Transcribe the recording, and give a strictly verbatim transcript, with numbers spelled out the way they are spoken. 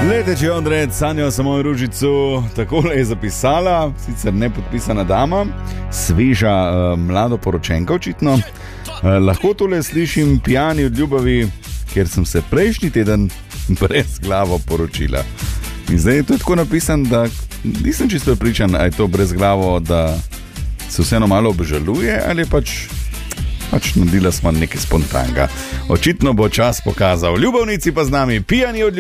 Leteči Ondrej, sanjal sem o Ružicu, takole je zapisala, sicer nepodpisana dama, sveža uh, mlado poročenka očitno. Uh, lahko tole slišim pijani od ljubavi, ker sem se prejšnji teden brez glavo poročila. In zdaj je to tako napisan, da nisem čisto prepričan, ali je to brez glavo, da se vseeno malo obžaluje, ali pač, pač nadila smo nekaj spontanega. Očitno bo čas pokazal. Ljubavnici pa z nami, pijani od ljubavi.